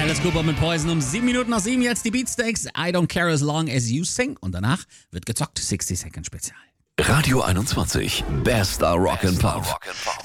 Alice Cooper mit Poison um 7 Minuten nach 7. Jetzt die Beatsteaks. I don't care as long as you sing. Und danach wird gezockt. 60 Second Spezial. Radio 21. Bester Rock and Pop.